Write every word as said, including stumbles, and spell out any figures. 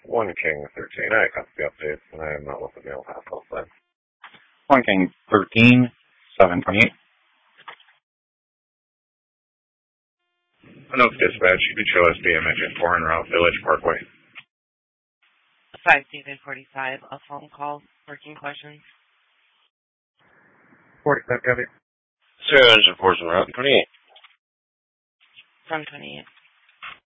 One King thirteen. I got the updates, and I am not with the mail pass outside. One King thirteen, seven twenty-eight. Anoke Dispatch, you can show us the image at foreign route Village Parkway. five David forty-five, a phone call, working questions. forty-five, copy. Zero engine force en route twenty-eight. From twenty-eight.